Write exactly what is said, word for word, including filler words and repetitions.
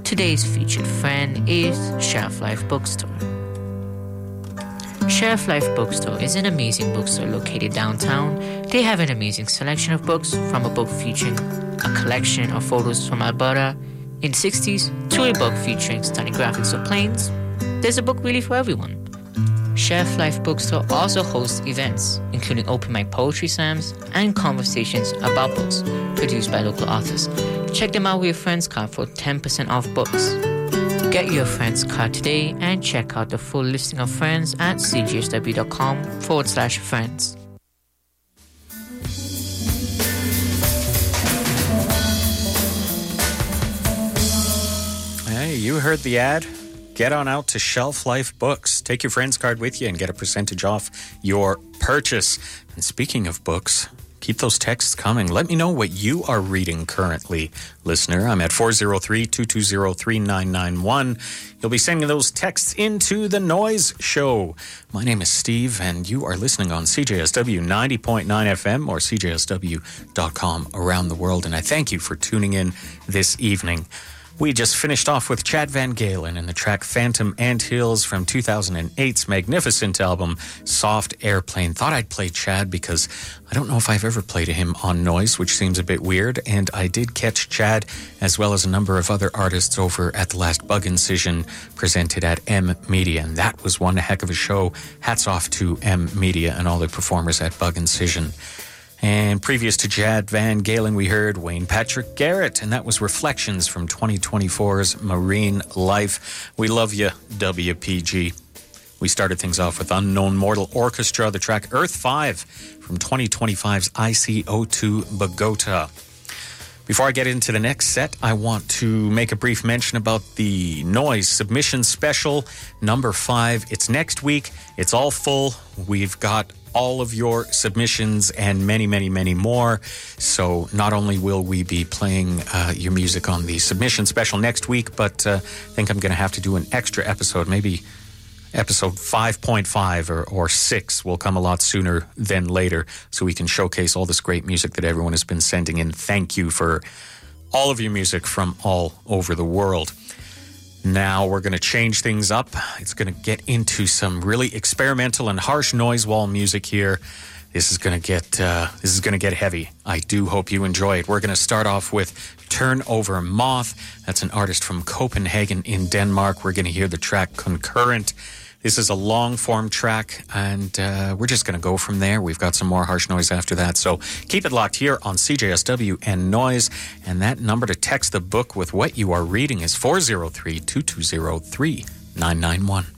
Today's featured friend is Shelf Life Bookstore. Shelf Life Bookstore is an amazing bookstore located downtown. They have an amazing selection of books, from a book featuring a collection of photos from Alberta in the sixties to a book featuring stunning graphics of planes. There's a book really for everyone. Shelf Life Bookstore also hosts events, including open mic poetry slams and conversations about books produced by local authors. Check them out with your friends card for ten percent off books. Get your friends card today and check out the full listing of friends at cjsw.com forward slash friends. Hey, you heard the ad? Get on out to Shelf Life Books. Take your friend's card with you and get a percentage off your purchase. And speaking of books, keep those texts coming. Let me know what you are reading currently, listener. I'm at four oh three, two two oh, three nine nine one. You'll be sending those texts into The Noise Show. My name is Steve, and you are listening on C J S W ninety point nine F M or C J S W dot com around the world. And I thank you for tuning in this evening. We just finished off with Chad Van Galen and the track Phantom Anthills from two thousand eight's magnificent album, Soft Airplane. Thought I'd play Chad because I don't know if I've ever played him on Noise, which seems a bit weird, and I did catch Chad as well as a number of other artists over at the last Bug Incision presented at M Media, and that was one heck of a show. Hats off to M Media and all the performers at Bug Incision. And previous to Chad Van Galen, we heard Wayne Patrick Garrett, and that was Reflections from twenty twenty-four's Marine Life. We love you, W P G. We started things off with Unknown Mortal Orchestra, the track Earth five from twenty twenty-five's I C O two Bogota. Before I get into the next set, I want to make a brief mention about the Noise Submission Special number five. It's next week. It's all full. We've got all of your submissions and many, many, many more. So not only will we be playing uh, your music on the submission special next week, but uh, I think I'm going to have to do an extra episode, maybe episode five point five or, or six will come a lot sooner than later, so we can showcase all this great music that everyone has been sending in. Thank you for all of your music from all over the world. Now we're going to change things up. It's going to get into some really experimental and harsh noise wall music here. This is going to get uh, this is going to get heavy. I do hope you enjoy it. We're going to start off with Turnover Moth. That's an artist from Copenhagen in Denmark. We're going to hear the track Concurrent. This is a long-form track, and uh, we're just going to go from there. We've got some more harsh noise after that, so keep it locked here on C J S W and Noise. And that number to text the book with what you are reading is four oh three, two two oh, three nine nine one.